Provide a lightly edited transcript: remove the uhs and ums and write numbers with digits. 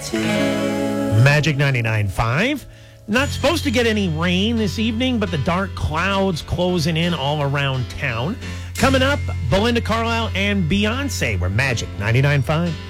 Magic 99.5. Not supposed to get any rain this evening, but the dark clouds closing in all around town. Coming up, Belinda Carlisle and Beyonce. We're Magic 99.5.